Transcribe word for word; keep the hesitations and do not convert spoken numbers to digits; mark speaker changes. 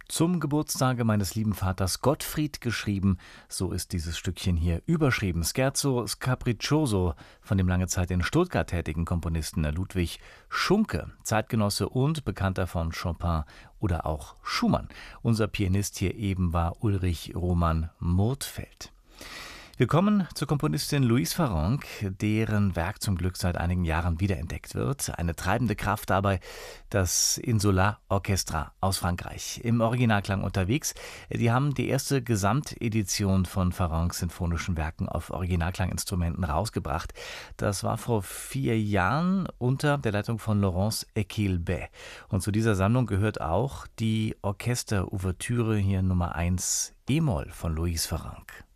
Speaker 1: Zum Geburtstage meines lieben Vaters Gottfried geschrieben, so ist dieses Stückchen hier überschrieben. Scherzo Scapriccioso von dem lange Zeit in Stuttgart tätigen Komponisten Ludwig Schunke, Zeitgenosse und Bekannter von Chopin oder auch Schumann. Unser Pianist hier eben war Ulrich Roman Murtfeld. Wir kommen zur Komponistin Louise Farrenc, deren Werk zum Glück seit einigen Jahren wiederentdeckt wird. Eine treibende Kraft dabei, das Insular Orchestra aus Frankreich. Im Originalklang unterwegs. Die haben die erste Gesamtedition von Farrencs sinfonischen Werken auf Originalklanginstrumenten rausgebracht. Das war vor vier Jahren unter der Leitung von Laurence Equilbet. Und zu dieser Sammlung gehört auch die Orchesterouvertüre hier Nummer eins E-Moll von Louise Farrenc.